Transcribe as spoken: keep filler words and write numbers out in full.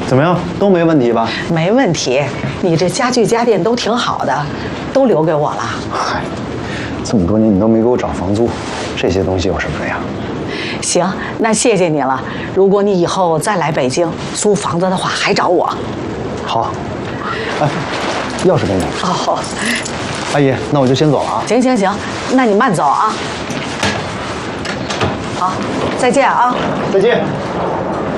怎么样，都没问题吧？ 没问题，你这家具家电都挺好的，都留给我了。 嗨，这么多年你都没给我涨房租，这些东西有什么的呀？ 行，那谢谢你了。如果你以后再来北京租房子的话，还找我。 好。哎，钥匙给你。 哦， 阿姨，那我就先走了啊。 行行行，那你慢走啊。好，再见啊。 再见。